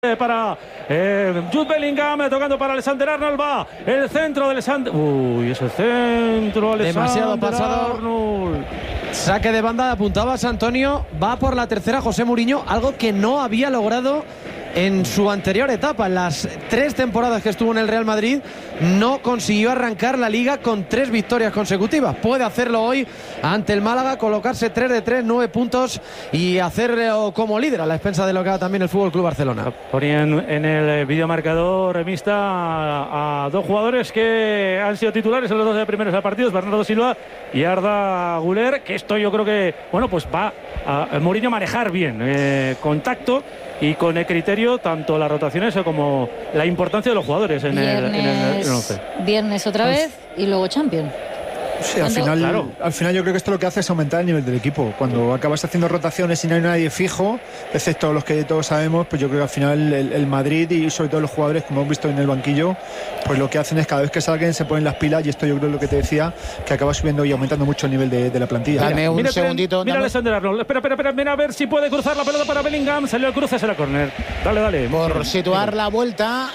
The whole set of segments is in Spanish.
Para Jude Bellingham, tocando para Alexander Arnold. Va el centro de Alexander. Uy, ese centro, Alexander demasiado pasado. Arnold. Saque de banda, apuntabas, Antonio. Va por la tercera José Mourinho, algo que no había logrado en su anterior etapa. En las 3 temporadas que estuvo en el Real Madrid no consiguió arrancar la Liga con 3 victorias consecutivas. Puede hacerlo hoy ante el Málaga, colocarse 3 de 3, 9 puntos y hacerlo como líder a la expensa de lo que haga también el FC Barcelona. Ponían en el videomarcador remista a 2 jugadores que han sido titulares en los 2 primeros partidos, Bernardo Silva y Arda Güler, que esto yo creo que, bueno, pues va a Mourinho a manejar bien, contacto y con el criterio, tanto las rotaciones como la importancia de los jugadores en el 11. Viernes otra vez y luego Champions. Sí, al final yo creo que esto lo que hace es aumentar el nivel del equipo. Cuando acabas haciendo rotaciones y no hay nadie fijo, excepto los que todos sabemos, pues yo creo que al final el Madrid y sobre todo los jugadores, como hemos visto en el banquillo, pues lo que hacen es cada vez que salgan se ponen las pilas, y esto yo creo es lo que te decía, que acaba subiendo y aumentando mucho el nivel de la plantilla. Dame un segundito. Mira Alexander Arnold, espera, mira a ver si puede cruzar la pelota para Bellingham. Salió el cruce, será córner. Dale. Por situar la vuelta,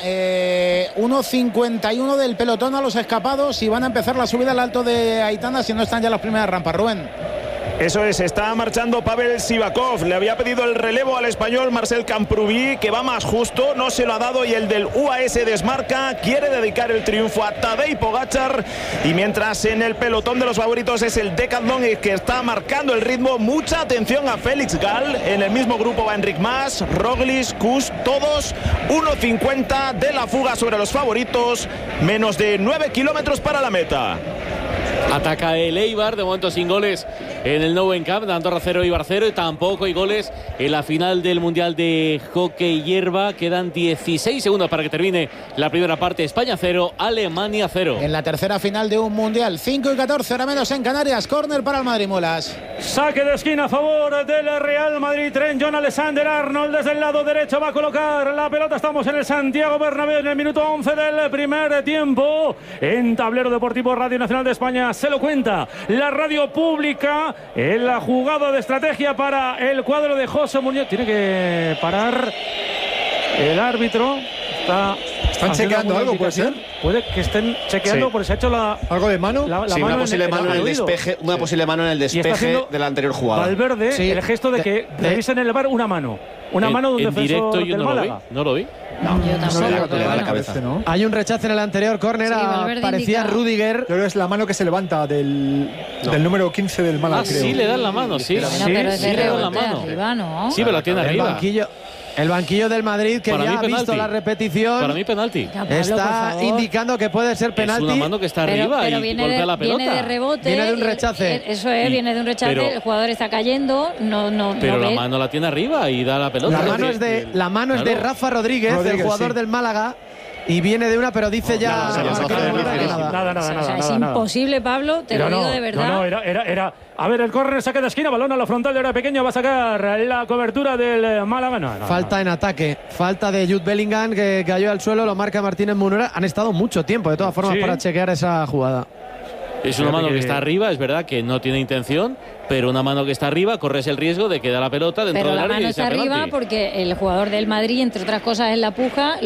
1.51 del pelotón a los escapados y van a empezar la subida al alto de Aitana, si no están ya las primeras rampas. Rubén. Eso es, está marchando Pavel Sivakov. Le había pedido el relevo al español Marcel Camprubí, que va más justo, no se lo ha dado, y el del UAS desmarca. Quiere dedicar el triunfo a Tadej Pogačar, y mientras en el pelotón de los favoritos es el Decathlon el que está marcando el ritmo. Mucha atención a Félix Gall. En el mismo grupo va Enric Mas, Roglic, Kuss, todos 1.50 de la fuga sobre los favoritos. Menos de 9 kilómetros para la meta. Ataca el Eibar, de momento sin goles en el Nou Camp, de Andorra 0, Eibar 0, y tampoco hay goles en la final del Mundial de Hockey Hierba. Quedan 16 segundos para que termine la primera parte. España 0, Alemania 0. En la tercera final de un Mundial, 5 y 14, hora menos en Canarias. Córner para el Madrid, Mulas. Saque de esquina a favor del Real Madrid. John Alexander Arnold desde el lado derecho va a colocar la pelota. Estamos en el Santiago Bernabéu en el minuto 11 del primer tiempo. En Tablero Deportivo Radio Nacional de España se lo cuenta la radio pública. En la jugada de estrategia para el cuadro de José Mourinho. Tiene que parar el árbitro. ¿Están chequeando algo, puede ser? Puede que estén chequeando, porque se ha hecho ¿algo de mano? Sí, una posible mano en el despeje, una posible mano en el despeje de la anterior jugada. Valverde, sí, el gesto de que revisen en el VAR una mano. Una mano de un defensor del Málaga. No lo vi. No, yo tampoco. Le da la cabeza, ¿no? Hay un rechazo en el anterior córner, parecía indica. Rudiger. Yo creo que es la mano que se levanta del número 15 del Málaga, creo. Sí, le dan la mano, sí. Pero es de le dan la rebote mano. arriba, ¿no? Sí, pero la tiene arriba. El banquillo del Madrid, que para ya mí, ha penalti. visto la repetición. Para mí, penalti. Ya, Pablo, está indicando que puede ser penalti. Es una mano que está arriba pero y viene golpea la pelota. Viene de rebote. Viene de un rechace. Eso es, viene de un rechace. Pero, el jugador está cayendo. Pero la mano la tiene arriba y da la pelota. La mano es de Rafa Rodríguez, el jugador del Málaga. Y viene de una, pero dice ya. Nada. Es imposible, Pablo, te lo digo de verdad. No, era. A ver, el córner, saque de esquina, balón a la frontal de hora pequeña, va a sacar la cobertura del Málaga. Falta en ataque, falta de Jude Bellingham, que cayó al suelo, lo marca Martínez Munera. Han estado mucho tiempo, de todas formas, para chequear esa jugada. Es una mano que está arriba, es verdad que no tiene intención, pero una mano que está arriba, corres el riesgo de que da la pelota dentro del área. Pero la mano está arriba porque el jugador del Madrid, entre otras cosas en la puja,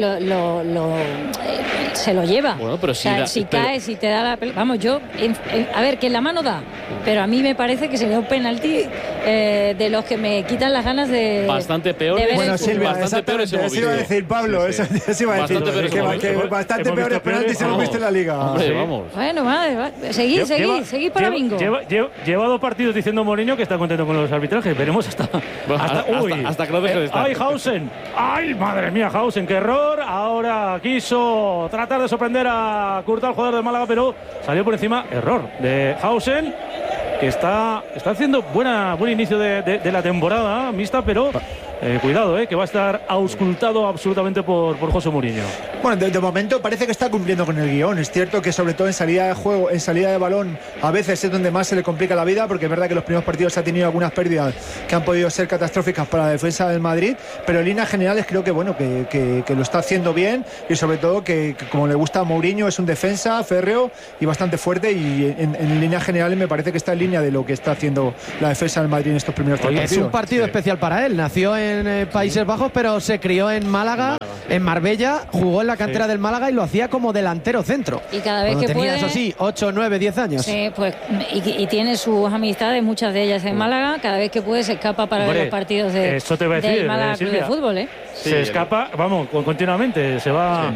se lo lleva. Bueno, pero si cae, si te da la pelota. Vamos, a ver, que la mano da, pero a mí me parece que sería un penalti de los que me quitan las ganas de. Bastante peor. Bueno, Silvia, bastante peor eso iba a decir Pablo. Eso iba a decir. Bastante peores penaltis hemos visto en la Liga. Hombre, vamos. Bueno, vale. Seguid para bingo. Lleva 2 partidos diciendo Mourinho que está contento con los arbitrajes. Veremos hasta que lo deje de estar. ¡Ay, Hausen! ¡Ay, madre mía, Hausen! ¡Qué error! Ahora quiso tratar de sorprender a Courtois, el jugador del Málaga, pero salió por encima. Error de Hausen, que está haciendo buen inicio de la temporada mixta, pero cuidado, que va a estar auscultado absolutamente por José Mourinho. Bueno, de momento parece que está cumpliendo con el guión. Es cierto que sobre todo en salida de juego, en salida de balón, a veces es donde más se le complica la vida, porque es verdad que los primeros partidos ha tenido algunas pérdidas que han podido ser catastróficas para la defensa del Madrid, pero en líneas generales creo que bueno que lo está haciendo bien, y sobre todo que como le gusta a Mourinho, es un defensa férreo y bastante fuerte, y en líneas generales me parece que está en línea de lo que está haciendo la defensa del Madrid en estos primeros 3 partidos. Es un partido especial para él. Nació en en Países Bajos, pero se crió en Málaga, en Marbella, jugó en la cantera del Málaga y lo hacía como delantero centro. Y cada vez que tenía, puede, eso sí, 8, 9, 10 años. Sí, pues, y tiene sus amistades, muchas de ellas en Málaga. Cada vez que puede se escapa para ver los partidos del Málaga Club de Fútbol, ¿eh? Se escapa, vamos, continuamente, se va...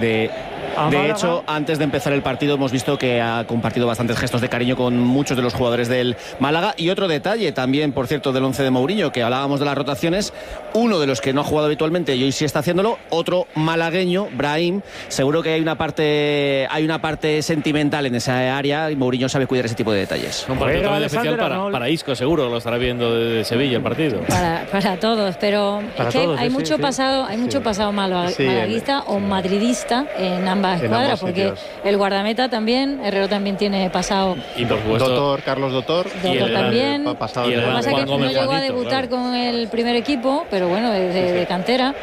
De hecho, antes de empezar el partido hemos visto que ha compartido bastantes gestos de cariño con muchos de los jugadores del Málaga. Y otro detalle también, por cierto, del 11 de Mourinho, que hablábamos de las rotaciones, uno de los que no ha jugado habitualmente y hoy sí está haciéndolo, otro malagueño, Brahim. Seguro que hay una parte sentimental en esa área y Mourinho sabe cuidar ese tipo de detalles. Un partido también especial para Isco, seguro, lo estará viendo desde Sevilla el partido. Para todos, pero es que hay mucho pasado malaguista o madridista en ambas escuadras, porque el guardameta también, Herrero también tiene pasado. Y por supuesto, Carlos Dotor también. Lo que pasa es que no llegó a debutar con el primer equipo, pero bueno, de cantera.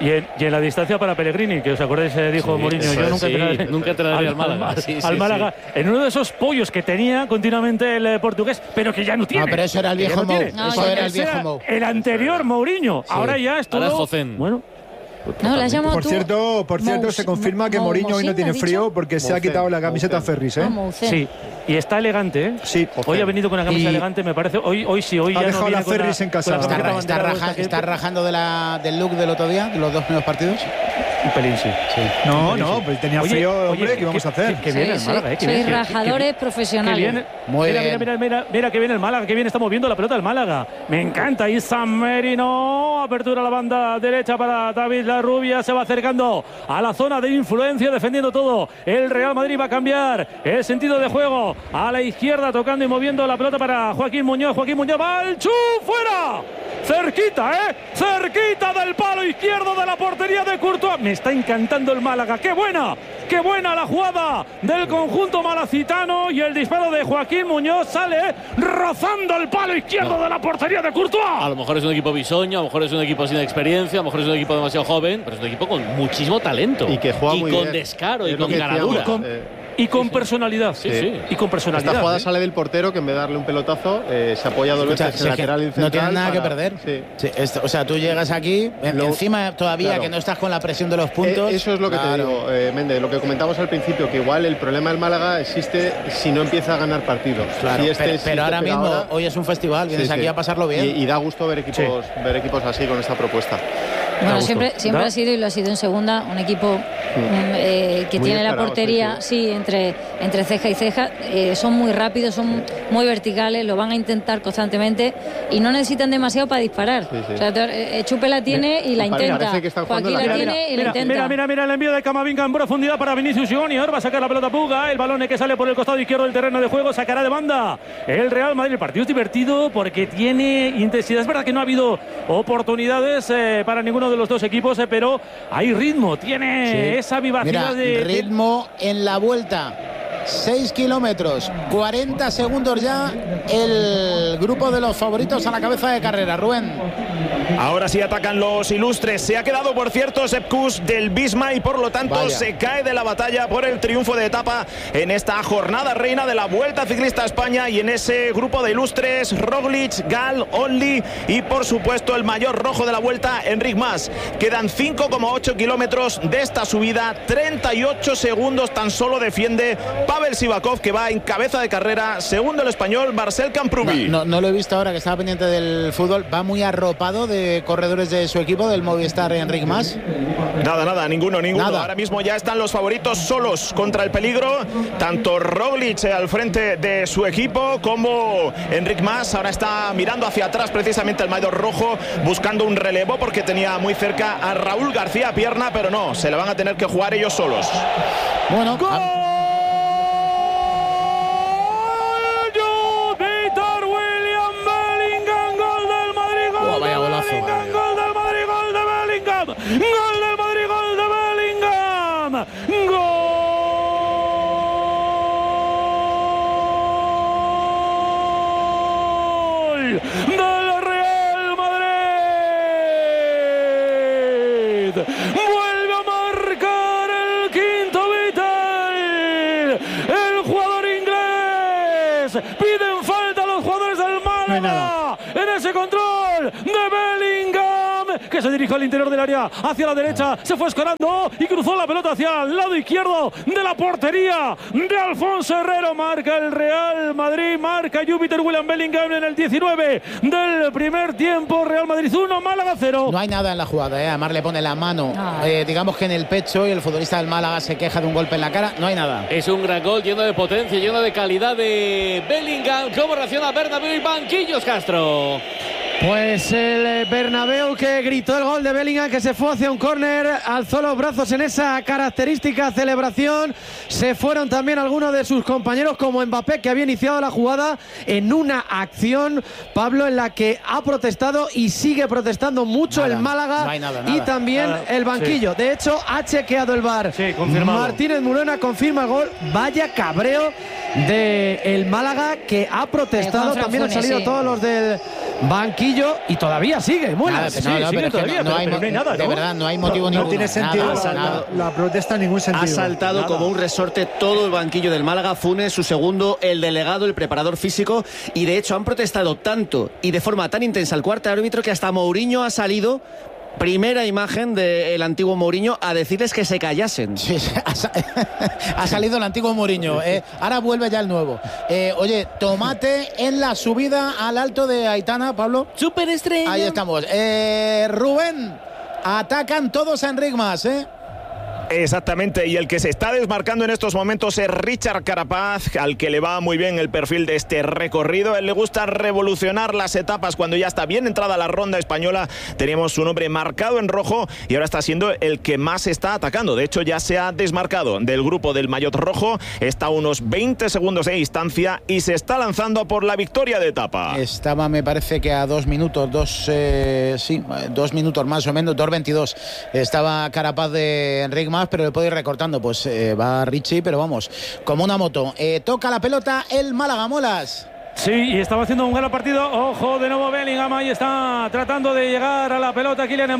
Y en la distancia para Pellegrini, que os acordáis, dijo Mourinho, yo nunca entrenaría al Málaga. Al Málaga, en uno de esos pollos que tenía continuamente el portugués, pero que ya no tiene. No, pero eso era el viejo Mou. Eso era el viejo Mou. El anterior Mourinho. Ahora ya es todo. Bueno. No, la llamo por cierto, se confirma que Mourinho hoy no tiene frío porque se ha quitado la camiseta Ferris, ¿eh? Sí, y está elegante, ¿eh? Sí. Hoy ha venido con una camisa elegante, me parece. Hoy sí, hoy ha ya dejado no la Ferris en casa. Está rajando del look del otro día, de los dos primeros partidos. Un pelín, sí. No, pues tenía frío, hombre, ¿qué vamos a hacer? Que viene el Málaga, Sois rajadores profesionales. Mira que viene el Málaga, que bien está moviendo la pelota el Málaga. Me encanta. Y San Merino, apertura a la banda derecha para David Larrubia, se va acercando a la zona de influencia, defendiendo todo. El Real Madrid va a cambiar el sentido de juego a la izquierda, tocando y moviendo la pelota para Joaquín Muñoz. Joaquín Muñoz va al chuf, fuera. Cerquita, cerquita del palo izquierdo de la portería de Courtois. Me está encantando el Málaga. ¡Qué buena la jugada del conjunto malacitano! Y el disparo de Joaquín Muñoz sale rozando el palo izquierdo de la portería de Courtois. A lo mejor es un equipo bisoño, a lo mejor es un equipo sin experiencia, a lo mejor es un equipo demasiado joven, pero es un equipo con muchísimo talento. Y que juega muy bien. Y con descaro, y con garadura. Y con personalidad. Y con personalidad. Esta jugada sale del portero, que en vez de darle un pelotazo, se apoya dos veces en el lateral y central. No tiene nada que perder. O sea, tú llegas aquí, encima todavía que no estás con la presión de los puntos. Eso es lo que te digo, Méndez, lo que comentamos al principio, que igual el problema del Málaga existe si no empieza a ganar partidos. Claro, pero ahora mismo, hoy es un festival, vienes aquí a pasarlo bien. Y da gusto ver equipos así con esta propuesta. Bueno, siempre ha sido, y lo ha sido en segunda, un equipo que tiene la portería, entre ceja y ceja. Son muy rápidos, son muy verticales, lo van a intentar constantemente y no necesitan demasiado para disparar. O sea, Chupe la tiene y la intenta. Joaquín la tiene y la intenta. Mira el envío de Camavinga en profundidad para Vinicius Junior. Va a sacar la pelota Puga. El balón que sale por el costado izquierdo del terreno de juego. Sacará de banda el Real Madrid. El partido es divertido porque tiene intensidad. Es verdad que no ha habido oportunidades para ninguno de los dos equipos, pero hay ritmo. Tiene esa vivacidad. Mira, ritmo en la vuelta. 6 kilómetros, 40 segundos ya el grupo de los favoritos a la cabeza de carrera. Rubén. Ahora sí atacan los ilustres. Se ha quedado, por cierto, Sepp Kuss del Bisma y por lo tanto se cae de la batalla por el triunfo de etapa en esta jornada reina de la Vuelta Ciclista a España. Y en ese grupo de ilustres, Roglic, Gal, Only y por supuesto el mayor rojo de la Vuelta, Enric Mas. Quedan 5,8 kilómetros de esta subida, 38 segundos tan solo defiende Pavel Sivakov, que va en cabeza de carrera, segundo el español Marcel Camprubí. No lo he visto ahora, que estaba pendiente del fútbol. Va muy arropado de corredores de su equipo, del Movistar, Enric Mas. Nada, ninguno. Ahora mismo ya están los favoritos solos contra el peligro, tanto Roglic al frente de su equipo como Enric Mas. Ahora está mirando hacia atrás precisamente el maillot rojo, buscando un relevo porque tenía muy cerca a Raúl García Pierna, pero no, se le van a tener que jugar ellos solos. Bueno, Vuelve a marcar el quinto vital. El jugador inglés. Piden falta a los jugadores del Málaga. En ese control de Bellingham, que que se dirigió al interior del área, hacia la derecha, se fue escorando y cruzó la pelota hacia el lado izquierdo de la portería de Alfonso Herrero. Marca el Real Madrid, marca Júpiter William Bellingham en el 19 del primer tiempo. Real Madrid 1, Málaga 0. No hay nada en la jugada, además le pone la mano, digamos que en el pecho, y el futbolista del Málaga se queja de un golpe en la cara. No hay nada. Es un gran gol lleno de potencia, lleno de calidad de Bellingham. ¿Cómo reacciona Bernabéu y banquillos, Castro? Pues el Bernabéu, que gritó el gol de Bellingham, que se fue hacia un córner, alzó los brazos en esa característica celebración. Se fueron también algunos de sus compañeros, como Mbappé, que había iniciado la jugada en una acción, Pablo, en la que ha protestado y sigue protestando mucho el Málaga. No hay nada. Y también el banquillo. Sí. De hecho, ha chequeado el VAR. Sí, confirmado. Martínez Murona confirma el gol. Vaya cabreo del Málaga, que ha protestado. También han salido todos los del banquillo y todavía sigue. No hay nada, de verdad, no hay motivo ninguno. No tiene sentido la protesta en ningún sentido. Ha saltado como un resorte todo el banquillo del Málaga. Funes, su segundo, el delegado, el preparador físico, y de hecho han protestado tanto y de forma tan intensa el cuarto árbitro que hasta Mourinho ha salido. Primera imagen del antiguo Mourinho a decirles que se callasen. Sí, ha salido el antiguo Mourinho. Ahora vuelve ya el nuevo. Oye, tomate en la subida al Alto de Aitana, Pablo. Superestrella. Ahí estamos. Rubén, atacan todos a Enric Mas, Exactamente, y el que se está desmarcando en estos momentos es Richard Carapaz, al que le va muy bien el perfil de este recorrido. A él le gusta revolucionar las etapas cuando ya está bien entrada la ronda española. Teníamos su nombre marcado en rojo y ahora está siendo el que más está atacando. De hecho, ya se ha desmarcado del grupo del maillot rojo, está a unos 20 segundos de distancia y se está lanzando por la victoria de etapa. Estaba, me parece que a 2 minutos, 2 minutos más o menos, 2:22. Estaba Carapaz de Enric Mas, pero le puede ir recortando. Pues va Richie, pero vamos, como una moto. Toca la pelota el Málaga, Molas. Sí, y estaba haciendo un gran partido. Ojo, de nuevo Bellingham, ahí está tratando de llegar a la pelota Kylian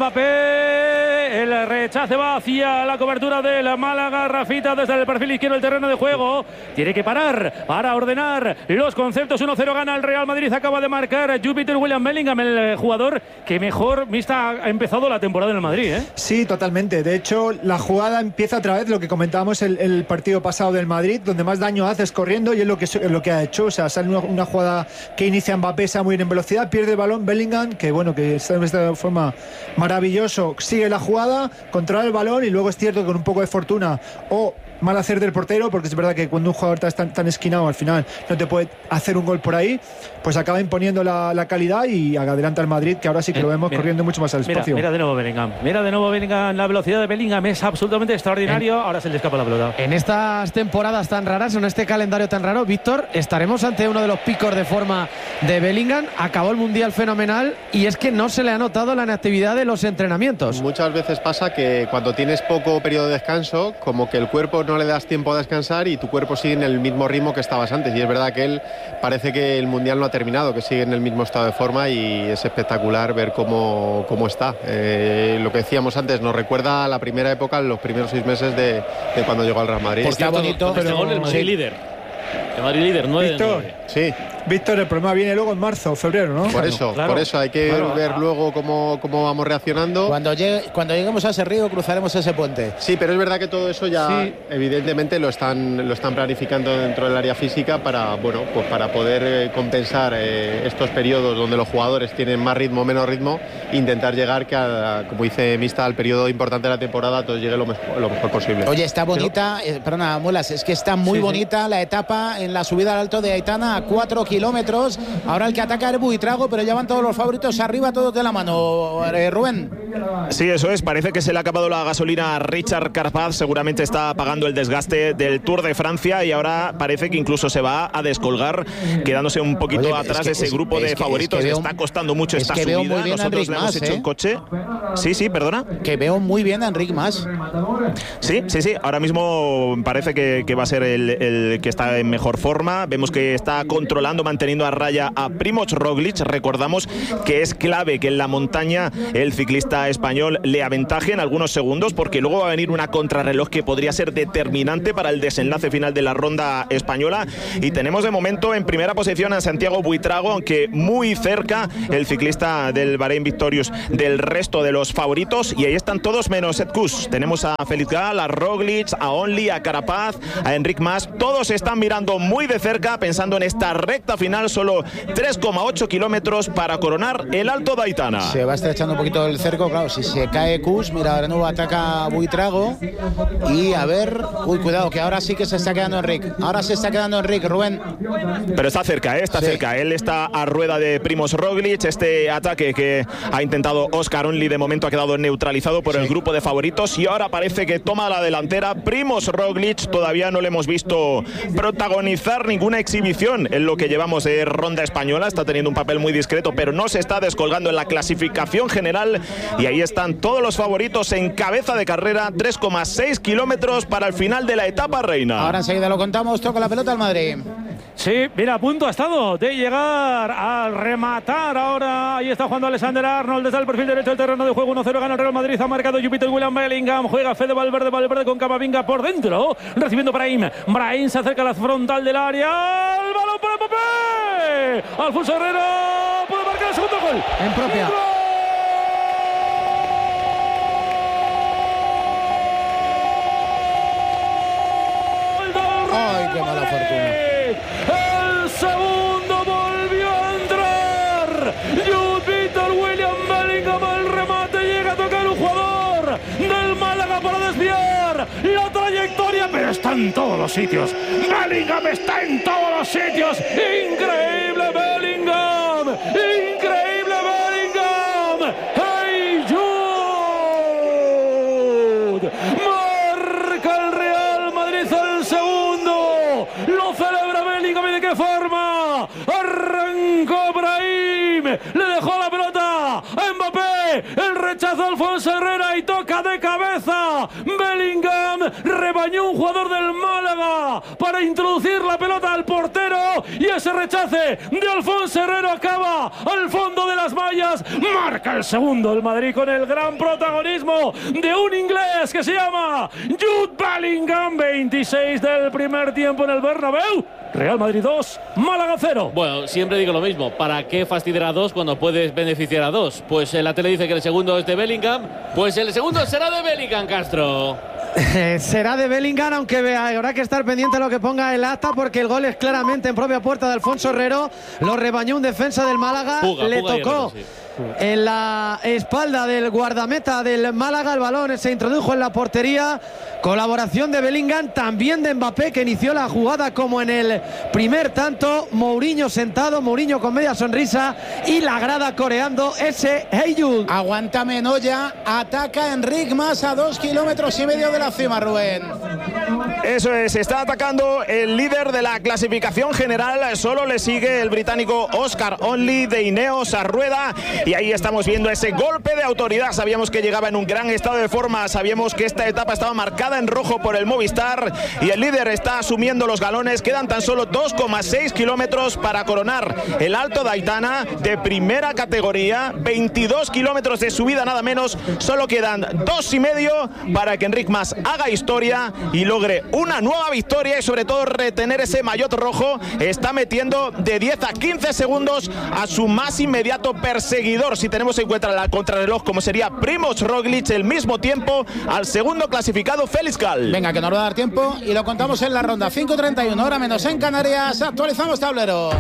Mbappé. El rechace va hacia la cobertura del Málaga. Rafita desde el perfil izquierdo del terreno de juego. Tiene que parar para ordenar los conceptos. 1-0 gana el Real Madrid. Acaba de marcar Júpiter William Bellingham, el jugador que mejor vista ha empezado la temporada en el Madrid, ¿eh? Sí, totalmente. De hecho, la jugada empieza otra vez, lo que comentábamos el partido pasado del Madrid, donde más daño haces corriendo, y es lo que ha hecho. O sea, sale una jugada que inicia Mbappé, está muy bien en velocidad, pierde el balón Bellingham, que bueno, que está de forma maravilloso, sigue la jugada, controla el balón, y luego es cierto que con un poco de fortuna o mal hacer del portero, porque es verdad que cuando un jugador está tan esquinado al final no te puede hacer un gol por ahí, pues acaba imponiendo la calidad y adelanta al Madrid, que ahora sí que lo vemos corriendo mucho más al espacio. Mira de nuevo Bellingham, la velocidad de Bellingham es absolutamente extraordinario. Ahora se le escapa la pelota. En estas temporadas tan raras, en este calendario tan raro, Víctor, estaremos ante uno de los picos de forma de Bellingham. Acabó el Mundial fenomenal y es que no se le ha notado la inactividad de los entrenamientos. Muchas veces pasa que cuando tienes poco periodo de descanso, como que el cuerpo no le das tiempo a descansar y tu cuerpo sigue en el mismo ritmo que estabas antes, y es verdad que él parece que el Mundial no ha terminado, que sigue en el mismo estado de forma, y es espectacular ver cómo está. Lo que decíamos antes, nos recuerda a la primera época, los primeros 6 meses de cuando llegó al Real Madrid. Está bonito, pero gol el Madrid líder. El Madrid líder, 9-9. Sí. Víctor, el problema viene luego en marzo, febrero, ¿no? Por eso hay que ver luego cómo vamos reaccionando. Cuando lleguemos a ese río cruzaremos ese puente. Sí, pero es verdad que todo eso ya evidentemente lo están planificando dentro del área física para poder compensar estos periodos donde los jugadores tienen más ritmo, menos ritmo, intentar llegar como dice Mista, al periodo importante de la temporada, todo llegue lo mejor posible. Oye, está bonita, perdona, Muelas, es que está muy bonita la etapa en la subida al Alto de Aitana, a 4 kilómetros. Ahora el que ataca es Buitrago, pero ya van todos los favoritos arriba, todos de la mano. Rubén. Sí, eso es. Parece que se le ha acabado la gasolina a Richard Carapaz. Seguramente está pagando el desgaste del Tour de Francia y ahora parece que incluso se va a descolgar, quedándose un poquito atrás de ese grupo de favoritos. Está costando mucho esta subida. Nosotros le hemos hecho el coche. Sí, perdona. Que veo muy bien a Enric Mas. Sí. Ahora mismo parece que va a ser el que está en mejor forma. Vemos que está controlando, manteniendo a raya a Primož Roglič. Recordamos que es clave que en la montaña el ciclista ciclista español le aventaje en algunos segundos, porque luego va a venir una contrarreloj que podría ser determinante para el desenlace final de la ronda española. Y tenemos de momento en primera posición a Santiago Buitrago, aunque muy cerca el ciclista del Bahrein Victorious del resto de los favoritos, y ahí están todos menos Ed Kuss. Tenemos a Felix Gall, a Roglic, a Only, a Carapaz, a Enric Mas. Todos están mirando muy de cerca, pensando en esta recta final. Solo 3,8 kilómetros para coronar el Alto de Aitana. Se va estrechando un poquito el cerco, claro. Si se cae Kuss, mira, de nuevo ataca Buitrago. Y a ver, cuidado, que ahora sí que se está quedando Enric. Ahora se está quedando Enric, Rubén. Pero está cerca, está cerca. Él está a rueda de Primož Roglic. Este ataque que ha intentado Oscar Only de momento ha quedado neutralizado por el grupo de favoritos, y ahora parece que toma la delantera Primož Roglic. Todavía no le hemos visto protagonizar ninguna exhibición en lo que llevamos de ronda española. Está teniendo un papel muy discreto, pero no se está descolgando en la clasificación general, y ahí están todos los favoritos en cabeza de carrera. 3,6 kilómetros para el final de la etapa reina. Ahora enseguida lo contamos. Toca la pelota al Madrid. Sí, mira, a punto ha estado de llegar a rematar ahora. Ahí está jugando Alexander Arnold desde el perfil derecho del terreno de juego. 1-0 gana el Real Madrid. Ha marcado Jupiter William Bellingham. Juega Fede Valverde con Camavinga por dentro. Recibiendo Brahim. Brahim se acerca a la frontal del área. El balón para Mbappé. Alfonso Herrera puede marcar el segundo gol. En propia. Ay, qué mala fortuna. El segundo volvió a entrar. Jupiter William Bellingham. El remate llega a tocar un jugador del Málaga para desviar la trayectoria, pero está en todos los sitios. Bellingham está en todos los sitios. Increíble Bellingham. Increíble Bellingham. ¡Hey, Jude! Marca el Real Madrid el segundo. Lo celebra Bellingham. ¿Y de qué forma? Arrancó Brahim. Le dejó la pelota a Mbappé. El rechazo a Alfonso Herrera y toca de cabeza. Bellingham rebañó un jugador del Málaga para introducir la pelota al portero, y ese rechace de Alfonso Herrera acaba al fondo de las mallas. Marca el segundo el Madrid con el gran protagonismo de un inglés que se llama Jude Bellingham. 26 del primer tiempo en el Bernabéu. Real Madrid 2, Málaga 0. Bueno, siempre digo lo mismo. ¿Para qué fastidiar a dos cuando puedes beneficiar a dos? Pues la tele dice que el segundo es de Bellingham. Pues el segundo será de Bellingham, Castro. Será de Bellingham, aunque habrá que estar pendiente a lo que ponga el acta, porque el gol es claramente en propia puerta de Alfonso Herrero. Lo rebañó un defensa del Málaga. Le tocó en la espalda del guardameta del Málaga. El balón se introdujo en la portería. Colaboración de Bellingham, también de Mbappé, que inició la jugada como en el primer tanto. Mourinho sentado, Mourinho con media sonrisa, y la grada coreando ese Hey Jude. Aguanta Menoya, ataca Enric Mas a 2,5 kilómetros de la cima, Rubén. Eso es, está atacando el líder de la clasificación general. Solo le sigue el británico Oscar Only de Ineos a rueda, y ahí estamos viendo ese golpe de autoridad. Sabíamos que llegaba en un gran estado de forma, sabíamos que esta etapa estaba marcada en rojo por el Movistar, y el líder está asumiendo los galones. Quedan tan solo 2,6 kilómetros para coronar el Alto de Aitana de primera categoría. 22 kilómetros de subida nada menos. Solo quedan 2,5 para que Enric Mas haga historia y logre una nueva victoria, y sobre todo retener ese maillot rojo. Está metiendo de 10 a 15 segundos a su más inmediato perseguidor, si tenemos en cuenta la contrarreloj, como sería Primož Roglic. El mismo tiempo al segundo clasificado, Felix Gall. Venga, que nos va a dar tiempo y lo contamos en la ronda. 5:31, hora menos en Canarias. Actualizamos tablero.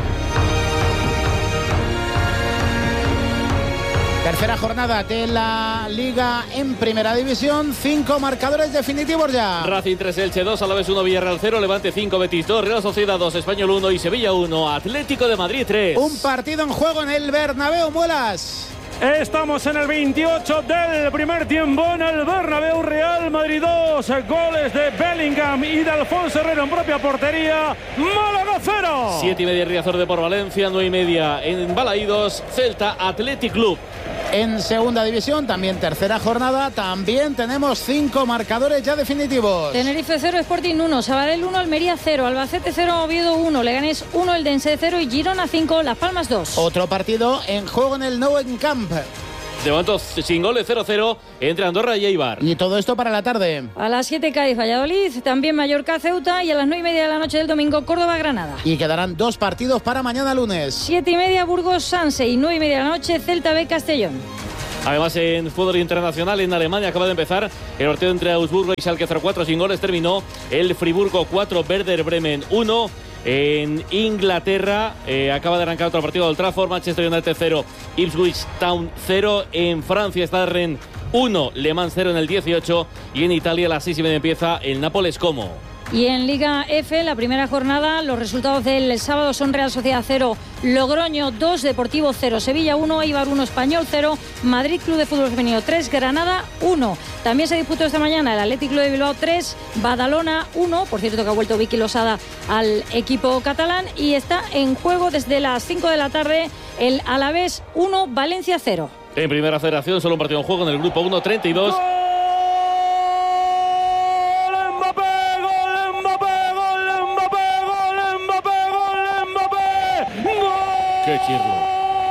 Tercera jornada de la Liga en Primera División. 5 marcadores definitivos ya. Racing 3, Elche 2, Alavés 1, Villarreal 0, Levante 5, Betis 2, Real Sociedad 2, Español 1 y Sevilla 1, Atlético de Madrid 3. Un partido en juego en el Bernabéu, Muelas. Estamos en el 28 del primer tiempo en el Bernabéu. Real Madrid 2, goles de Bellingham y de Alfonso Herrero en propia portería. Málaga 0. 7:30 Riazor de por Valencia, 9:30 en Balaídos, Celta Athletic Club. En segunda división, también tercera jornada, también tenemos 5 marcadores ya definitivos. Tenerife 0, Sporting 1, Sabadell 1, Almería 0, Albacete 0, Oviedo 1, Leganés 1, Eldense 0 y Girona 5, Las Palmas 2. Otro partido en juego en el Nou Camp. De momento sin goles, 0-0 entre Andorra y Eibar. Y todo esto para la tarde. A las 7 Cádiz Valladolid, también Mallorca Ceuta y a las 9:30 de la noche del domingo Córdoba Granada. Y quedarán 2 partidos para mañana lunes. 7:30 Burgos Sanse y 9:30 de la noche Celta B Castellón. Además, en fútbol internacional, en Alemania acaba de empezar el partido entre Augsburgo y Schalke 04 sin goles. Terminó el Friburgo 4, Werder Bremen 1. En Inglaterra acaba de arrancar otro partido del Trafford, Manchester United 0, Ipswich Town 0. En Francia está Rennes 1, Le Mans 0 en el 18. Y en Italia a las 6:30 empieza el Nápoles Como. Y en Liga F, la primera jornada, los resultados del sábado son Real Sociedad 0, Logroño 2, Deportivo 0, Sevilla 1, Eibar 1, Español 0, Madrid Club de Fútbol Femenino 3, Granada 1. También se disputó esta mañana el Athletic Club de Bilbao 3, Badalona 1. Por cierto que ha vuelto Vicky Losada al equipo catalán. Y está en juego desde las 5 de la tarde el Alavés 1, Valencia 0. En Primera Federación, solo un partido en juego en el grupo 1, 32. ¡Qué chirlo!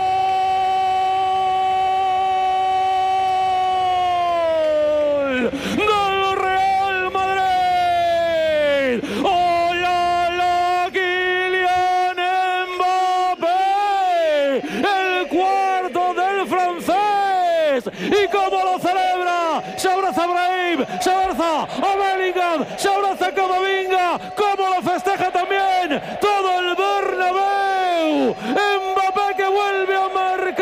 ¡Gol Real Madrid! ¡Hola, Kylian Mbappé! ¡El cuarto del francés! ¿Y cómo lo celebra? Se abraza a Brahim, se abraza a Bellingham, se abraza a Camavinga. ¿Cómo lo festeja también todo el Bernabéu? Mbappé que vuelve a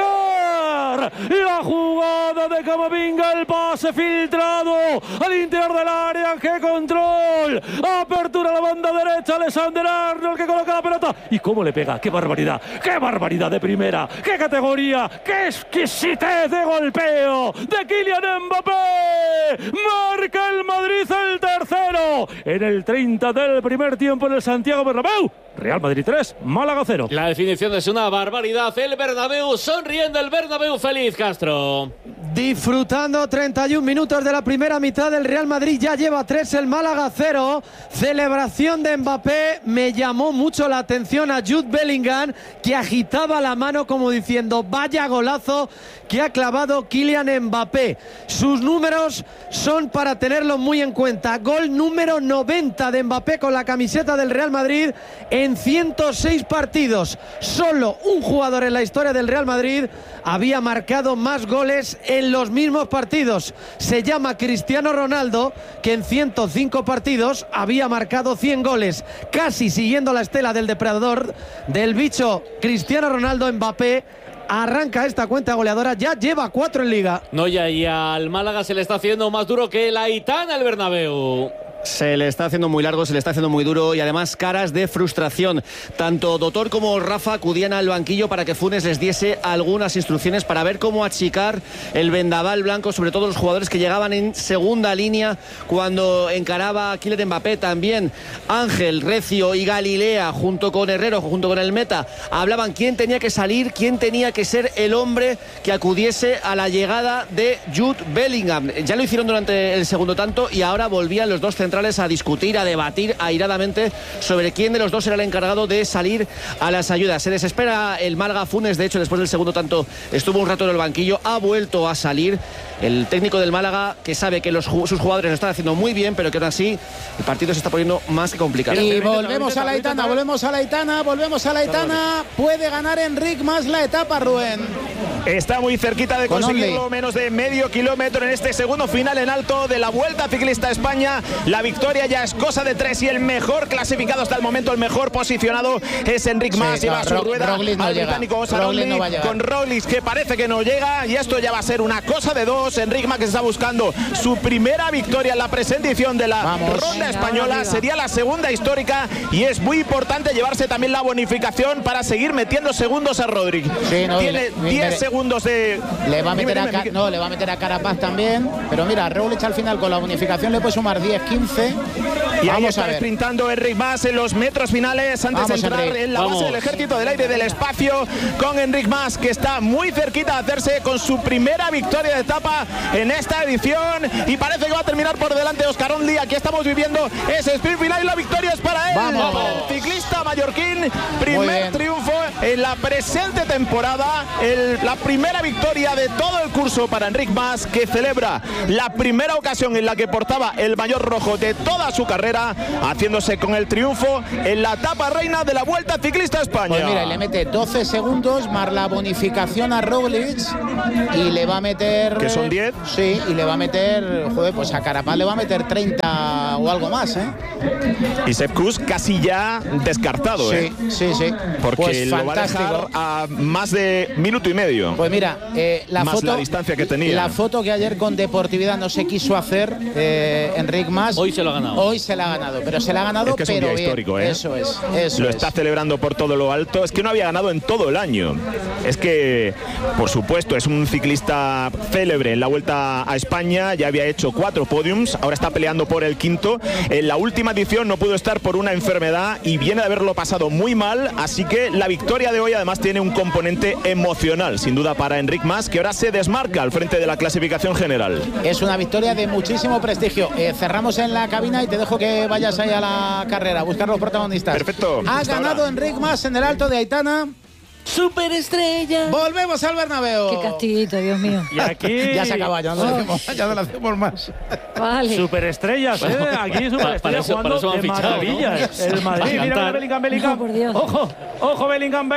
marcar. La jugada de Camavinga, el pase filtrado al interior del área. ¡Qué control! Apertura a la banda derecha, Alexander Arnold que coloca la pelota. ¿Y cómo le pega? ¡Qué barbaridad! ¡Qué barbaridad de primera! ¡Qué categoría! ¡Qué exquisitez de golpeo de Kylian Mbappé! Marca el Madrid el tercero en el 30 del primer tiempo en el Santiago Bernabéu. Real Madrid 3, Málaga 0. La definición es una barbaridad. El Bernabéu, sonriendo el Bernabéu feliz, Castro. Disfrutando 31 minutos de la primera mitad del Real Madrid, ya lleva 3 el Málaga 0. Celebración de Mbappé, me llamó mucho la atención a Jude Bellingham, que agitaba la mano como diciendo vaya golazo que ha clavado Kylian Mbappé. Sus números son para tenerlos muy en cuenta. Gol número 90 de Mbappé con la camiseta del Real Madrid en 106 partidos. Solo un jugador en la historia del Real Madrid había marcado más goles en los mismos partidos. Se llama Cristiano Ronaldo, que en 105 partidos había marcado 100 goles. Casi siguiendo la estela del depredador del bicho Cristiano Ronaldo, Mbappé arranca esta cuenta goleadora, ya lleva 4 en Liga. No, ya, y al Málaga se le está haciendo más duro que la Aitana al Bernabéu. Se le está haciendo muy largo, se le está haciendo muy duro y además caras de frustración. Tanto Doctor como Rafa acudían al banquillo para que Funes les diese algunas instrucciones para ver cómo achicar el vendaval blanco, sobre todo los jugadores que llegaban en segunda línea cuando encaraba a Kylian Mbappé. También Ángel, Recio y Galilea, junto con Herrero, junto con el meta, hablaban quién tenía que salir, quién tenía que ser el hombre que acudiese a la llegada de Jude Bellingham. Ya lo hicieron durante el segundo tanto y ahora volvían los dos centrales a discutir, a debatir airadamente sobre quién de los dos era el encargado de salir a las ayudas. Se desespera el Málaga. Funes, de hecho, después del segundo tanto estuvo un rato en el banquillo, ha vuelto a salir. El técnico del Málaga, que sabe que sus jugadores lo están haciendo muy bien, pero que aún así el partido se está poniendo más que complicado. Y volvemos a la Aitana. Puede ganar Enric Mas la etapa, Rubén. Está muy cerquita de conseguirlo, menos de medio kilómetro en este segundo final en alto de la Vuelta Ciclista a España. La victoria ya es cosa de 3 y el mejor clasificado hasta el momento, el mejor posicionado es Enric Mas. Lleva su rueda al británico Osarolli con Roglic, que parece que no llega, y esto ya va a ser una cosa de 2. Enric Mas, que está buscando su primera victoria en la presente edición de la ronda española, sería la segunda histórica y es muy importante llevarse también la bonificación para seguir metiendo segundos a Rodric. Sí, no, tiene 10 segundos de... Le va a meter a Carapaz también, pero mira, Roglic al final con la bonificación le puede sumar 10, 15. Y ahí está sprintando Enric Mas en los metros finales antes de entrar en la base del Ejército del Aire del Espacio, con Enric Mas, que está muy cerquita de hacerse con su primera victoria de etapa en esta edición, y parece que va a terminar por delante de Oscar Only. Aquí estamos viviendo ese sprint final y la victoria es para él, para el ciclista mallorquín. Primer triunfo en la presente temporada, la primera victoria de todo el curso para Enric Mas, que celebra la primera ocasión en la que portaba el maillot rojo de toda su carrera, haciéndose con el triunfo en la etapa reina de la Vuelta Ciclista a España. Pues mira, le mete 12 segundos más la bonificación a Roglic y le va a meter... ¿Que son 10? Sí, y le va a meter, joder, pues a Carapaz le va a meter 30 o algo más, ¿eh? Y Sepp Kuss casi ya descartado, sí, sí. Porque pues lo va a dejar a más de minuto y medio. Pues mira, la más foto, la distancia que tenía. La foto que ayer con Deportividad no se quiso hacer Enric Mas. Hoy se lo ha ganado. Hoy se la ha ganado, pero se la ha ganado, es que es un día bien. histórico, ¿eh? Eso es. Lo está celebrando por todo lo alto. Es que no había ganado en todo el año. Es que, por supuesto, es un ciclista célebre en la Vuelta a España. Ya había hecho 4 podiums. Ahora está peleando por el 5º. En la última edición no pudo estar por una enfermedad y viene de haberlo pasado muy mal. Así que la victoria de hoy además tiene un componente emocional, sin duda, para Enric Mas, que ahora se desmarca al frente de la clasificación general. Es una victoria de muchísimo prestigio. Cerramos en la cabina y te dejo que vayas ahí a la carrera a buscar los protagonistas. Perfecto. Ha ganado Enric Mas en el Alto de Aitana. ¡Superestrella! Volvemos al Bernabéu. Qué castiguito, Dios mío. Y aquí... Ya se acaba, ya no lo hacemos más. Vale. Superestrellas, aquí superestrellas jugando de maravillas. El Madrid, mira Bellingham. No, por Dios. Ojo,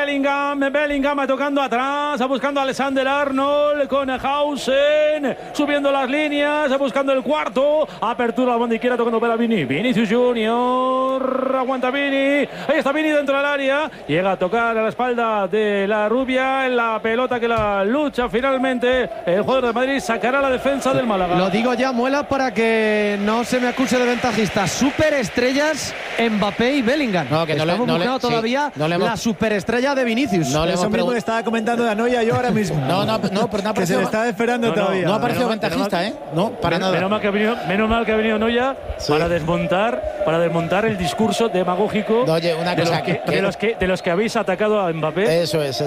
Bellingham tocando atrás, buscando a Alexander Arnold con Hausen, subiendo las líneas, buscando el cuarto, apertura a donde quiera, tocando para Vinicius Junior, aguanta Vini, ahí está Vini dentro del área, llega a tocar a la espalda de la rubia, en la pelota que la lucha finalmente, el jugador de Madrid sacará la defensa del Málaga. Lo digo ya, Muela, para que no se me acuse de ventajista. Superestrellas Mbappé y Bellingham. No, que no le, todavía la superestrella de Vinicius. No le hemos mismo estaba comentando de Anoya yo ahora mismo. Pero no que se le está esperando todavía. No ha parecido ventajista, ¿eh? No, para nada. Menos mal que ha venido Noya para desmontar el discurso demagógico una cosa, de los que habéis atacado a Mbappé. Eso es.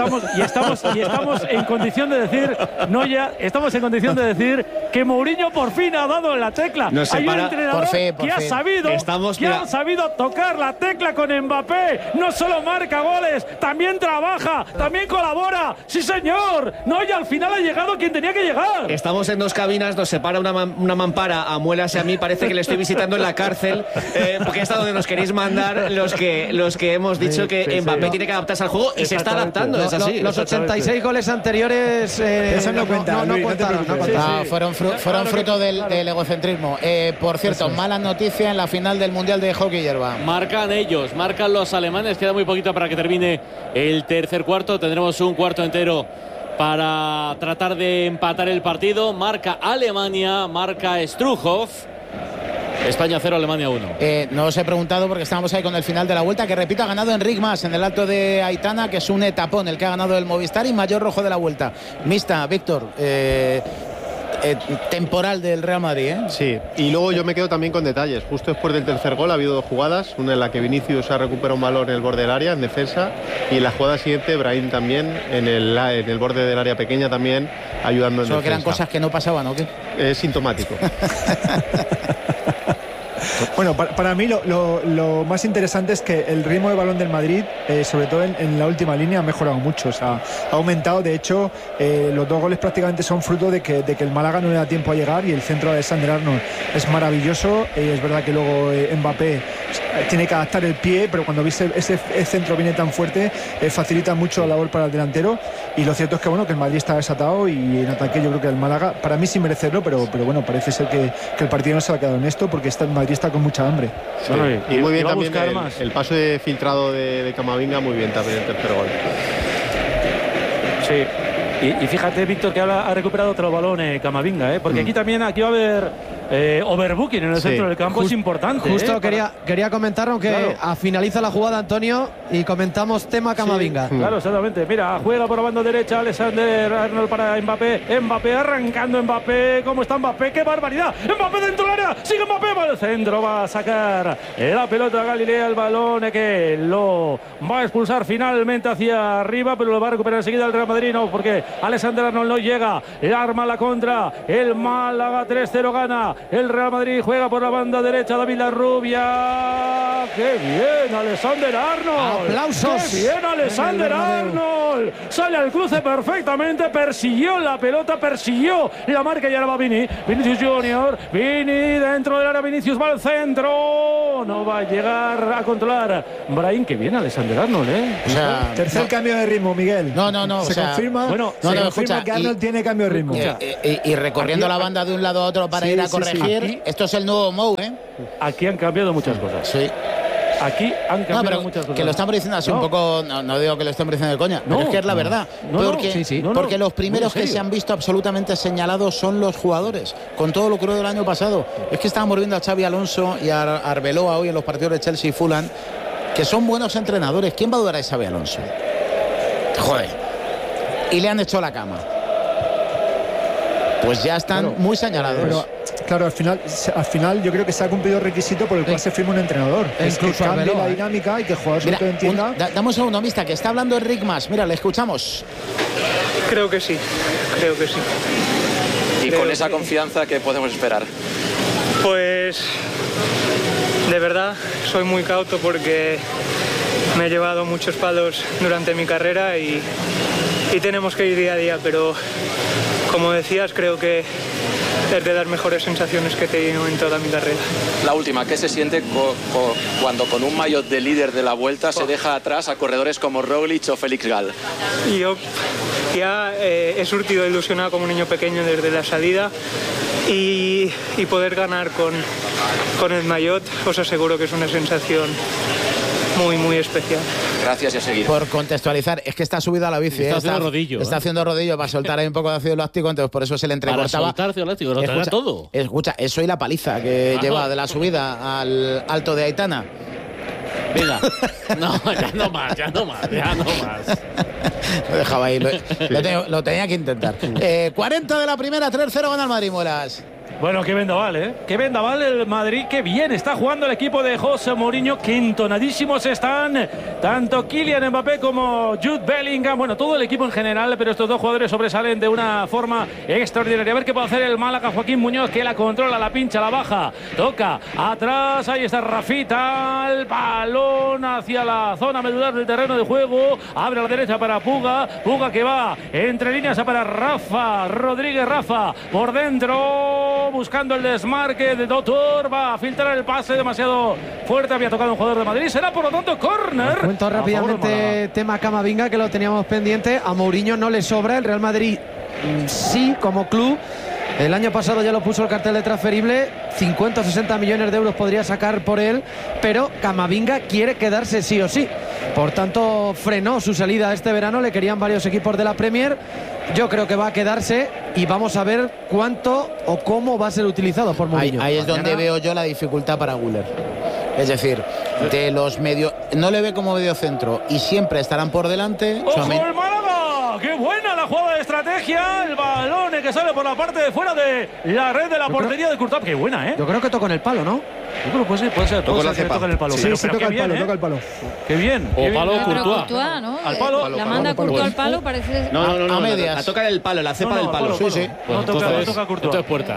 Y estamos en condición de decir, Noya, estamos en condición de decir que Mourinho por fin ha dado la tecla. Hay un entrenador que ha sabido tocar la tecla con Mbappé. No solo marca goles, también trabaja, también colabora. ¡Sí, señor! Noya al final ha llegado quien tenía que llegar. Estamos en 2 cabinas, nos separa una mampara a Muelas y a mí. Parece que le estoy visitando en la cárcel, porque es a donde nos queréis mandar los que hemos dicho que Mbappé tiene que adaptarse al juego y se está adaptando, es así. Los 86 goles anteriores eso no cuenta, no contaron. Fueron fruto del egocentrismo. Por cierto, mala noticia en la final del Mundial de Hockey Hierba. Marcan los alemanes, queda muy poquito para que termine el tercer cuarto. Tendremos un cuarto entero para tratar de empatar el partido. Marca Alemania, marca Struhov. España 0, Alemania 1. No os he preguntado porque estábamos ahí con el final de la vuelta, que repito, ha ganado Enric Mas en el Alto de Aitana, que es un etapón el que ha ganado el Movistar y mayor rojo de la vuelta. Mixta, Víctor, temporal del Real Madrid, ¿eh? Sí, y luego yo me quedo también con detalles. Justo después del tercer gol ha habido 2 jugadas, una en la que Vinicius ha recuperado un balón en el borde del área, en defensa, y en la jugada siguiente Brahim también en el borde del área pequeña, también ayudando en defensa. Solo que eran cosas que no pasaban, ¿o qué? Es sintomático. Bueno, para mí lo más interesante es que el ritmo de balón del Madrid, sobre todo en la última línea, ha mejorado mucho. O sea, ha aumentado. De hecho, los 2 goles prácticamente son fruto de que el Málaga no le da tiempo a llegar, y el centro de Alexander Arnold es maravilloso. Es verdad que luego Mbappé tiene que adaptar el pie, pero cuando ese centro viene tan fuerte, facilita mucho la labor para el delantero. Y lo cierto es que que el Madrid está desatado, y en ataque yo creo que el Málaga, para mí sin merecerlo, pero bueno, parece ser que el partido no se ha quedado en esto, porque el Madrid está con mucha hambre. Sí. Y muy bien también el paso de filtrado de Camavinga, muy bien también el tercer gol. Sí, y fíjate, Víctor, que ahora ha recuperado otro balón Camavinga, porque aquí va a haber overbooking en el centro del campo. Es importante. Justo quería comentar, aunque finaliza la jugada, Antonio, y comentamos tema Camavinga. Sí, claro, exactamente. Mira, juega por la banda derecha Alexander Arnold para Mbappé. Mbappé arrancando. ¿Cómo está Mbappé? ¡Qué barbaridad! Mbappé dentro del área. Sigue Mbappé para el centro. Va a sacar la pelota a Galilea, el balón que lo va a expulsar finalmente hacia arriba, pero lo va a recuperar enseguida el Real Madrid. No, porque Alexander Arnold no llega. El arma la contra. El Málaga 3-0 gana. El Real Madrid juega por la banda derecha. David Larrubia. ¡Qué bien, Alexander Arnold! ¡Aplausos! ¡Qué bien, Alexander Arnold! Sale al cruce perfectamente, persiguió la pelota, persiguió la marca y ahora va Vinicius Junior. Vini dentro del área, Vinicius va al centro. No va a llegar a controlar Brahim. ¡Qué bien, Alexander Arnold, O sea, tercer cambio de ritmo, Miguel. No. Se confirma, confirma que Arnold tiene cambio de ritmo. Y recorriendo la banda de un lado a otro para ir a corregir. Esto es el nuevo Mou, ¿eh? Aquí han cambiado muchas cosas. Sí. Aquí han cambiado muchas cosas. Que lo estamos diciendo así un poco, no digo que lo estemos diciendo de coña, pero es que es la verdad. Porque los primeros que se han visto absolutamente señalados son los jugadores, con todo lo crudo del año pasado. Es que estábamos viendo a Xabi Alonso y a Arbeloa hoy en los partidos de Chelsea y Fulham, que son buenos entrenadores. ¿Quién va a dudar de Xabi Alonso? Joder. Y le han hecho la cama. Pues ya están muy señalados. Pero, claro, al final yo creo que se ha cumplido el requisito por el cual se firma un entrenador. Es que cambie la dinámica y que el jugador sobre todo entienda. Damos a uno, mista, que está hablando Enric Mas. Mira, le escuchamos. Creo que sí. Y con esa confianza, ¿qué podemos esperar? Pues de verdad soy muy cauto porque me he llevado muchos palos durante mi carrera y tenemos que ir día a día, pero como decías, creo que es de las mejores sensaciones que he tenido en toda mi carrera. La última, ¿qué se siente cuando con un maillot de líder de la Vuelta se deja atrás a corredores como Roglic o Félix Gal? Yo ya he surtido ilusionado como un niño pequeño desde la salida y poder ganar con el maillot os aseguro que es una sensación muy, muy especial. Gracias y a seguir. Por contextualizar, es que está subido a la bici. Está haciendo rodillo. Está haciendo rodillo para soltar ahí un poco de ácido láctico, entonces por eso se le entrecortaba. Para soltar ácido láctico, lo traerá todo. Escucha, eso y la paliza que lleva de la subida al Alto de Aitana. Venga. No, ya no más. Lo dejaba ahí, lo tenía que intentar. 40 de la primera, 3-0 gana el Madrid, Muelas. Bueno, qué vendaval, ¿eh? Qué vendaval el Madrid, qué bien está jugando el equipo de José Mourinho, qué entonadísimos están tanto Kylian Mbappé como Jude Bellingham, bueno, todo el equipo en general, pero estos dos jugadores sobresalen de una forma extraordinaria. A ver qué puede hacer el Málaga, Joaquín Muñoz, que la controla, la pincha, la baja, toca atrás, ahí está Rafita, el balón hacia la zona medular del terreno de juego, abre a la derecha para Puga que va entre líneas para Rafa Rodríguez, Rafa por dentro, buscando el desmarque de Doctor, va a filtrar el pase demasiado fuerte, había tocado un jugador de Madrid, será por lo tanto córner. Cuento rápidamente tema Camavinga, que lo teníamos pendiente. A Mourinho no le sobra, el Real Madrid sí, como club. El año pasado ya lo puso el cartel de transferible, 50 o 60 millones de euros podría sacar por él, pero Camavinga quiere quedarse sí o sí. Por tanto, frenó su salida este verano, le querían varios equipos de la Premier. Yo creo que va a quedarse y vamos a ver cuánto o cómo va a ser utilizado por Mourinho. Ahí es donde veo yo la dificultad para Güler. Es decir, de los medios, no le ve como medio centro y siempre estarán por delante. ¡Ojo el Málaga! ¡Qué buena la jugada de estrategia! El balón que sale por la parte de fuera de la red de la portería de Courtois. ¡Qué buena, eh! Yo creo que tocó en el palo, ¿no? Yo creo que puede ser que toque en el palo. Sí, pero toca el palo, toca el palo. ¡Qué bien! O palo Courtois, ¿no? Al palo. La manda Courtois al palo, parece. No, a medias. la toca del palo, la cepa del palo. Sí. No toca Courtois. Esto es puerta.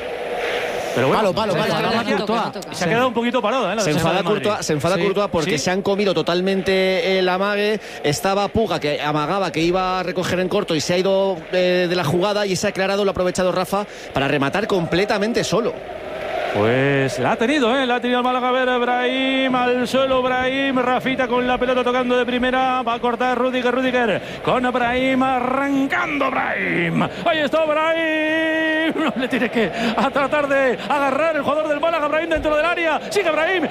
Pero bueno, palo. Se ha quedado un poquito parado, ¿eh? Se enfada Courtois porque se han comido totalmente el amague. Estaba Puga, que amagaba que iba a recoger en corto y se ha ido de la jugada, y se ha aclarado, lo ha aprovechado Rafa para rematar completamente solo. Pues la ha tenido el Málaga. A ver, Brahim al suelo, Brahim, Rafita con la pelota tocando de primera, va a cortar Rudiger con Brahim, arrancando Brahim, ahí está Brahim, no le tiene que a tratar de agarrar el jugador del Málaga, Brahim dentro del área, sigue Brahim,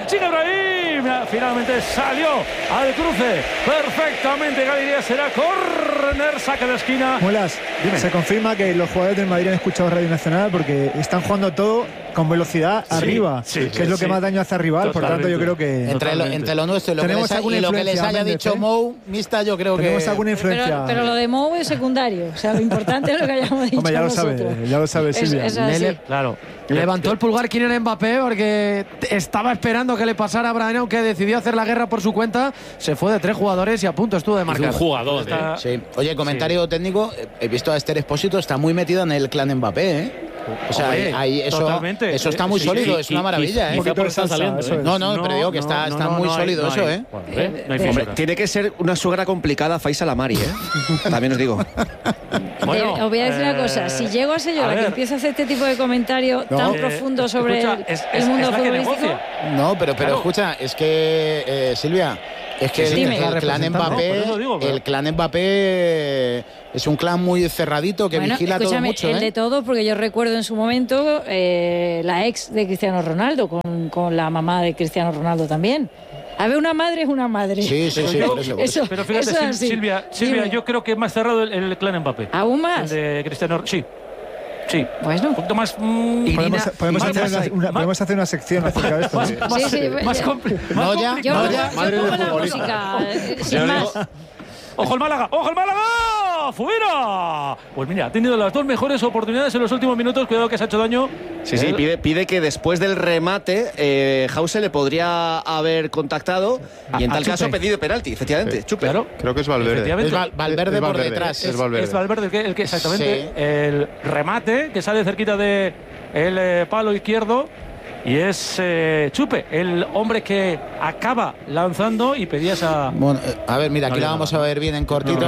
finalmente salió al cruce perfectamente, Gaviria, será córner, saque de esquina. Muelas, se confirma que los jugadores del Madrid han escuchado Radio Nacional porque están jugando todo con velocidad arriba, que es lo que más daño hace al rival. Por tanto, yo creo que entre lo nuestro y lo que les haya dicho Mou, Mista, yo creo que tenemos alguna influencia. Pero lo de Mou es secundario, o sea, lo importante es lo que hayamos dicho. Hombre, ya lo sabe Silvia. Claro. Levantó el pulgar Kylian Mbappé porque estaba esperando que le pasara a Brahim, aunque decidió hacer la guerra por su cuenta. Se fue de 3 jugadores y a punto estuvo de marcar. Es un jugador, Sí. Oye, comentario técnico. He visto a Esther Expósito, está muy metida en el clan Mbappé, ¿eh? O sea, ahí eso está muy sólido, es una maravilla, ¿eh? No, pero digo que está muy sólido eso, ¿eh? Hombre, tiene que ser una suegra complicada Faisal Amari, ¿eh? También os digo. Bueno, os voy a decir una cosa, si llego a ser yo la que empiezo a hacer este tipo de comentarios tan profundos sobre el mundo futbolístico. No, pero escucha, es que el clan Mbappé es un clan muy cerradito que vigila todo mucho. El de todos, porque yo recuerdo en su momento la ex de Cristiano Ronaldo con la mamá de Cristiano Ronaldo también. A ver, una madre es una madre. Sí, por eso. Pero fíjate, Silvia, yo creo que es más cerrado el clan Mbappé. ¿Aún más? El de Cristiano, sí. Bueno, un poquito más. Podemos hacer una sección acerca de esto. Más complicado. Yo pongo la música. Sin más. ¡Ojo el Málaga! ¡Fuera! Pues mira, ha tenido las dos mejores oportunidades en los últimos minutos. Cuidado que se ha hecho daño. Sí, pide que después del remate Hause le podría haber contactado y en tal caso pedido penalti, efectivamente. Chupe. Claro. Creo que es Valverde. Es Valverde por detrás. Es Valverde el que exactamente el remate que sale cerquita de el palo izquierdo. Y es Chupe, el hombre que acaba lanzando y pedía esa... Bueno, a ver, mira, aquí la vamos a ver bien en cortito.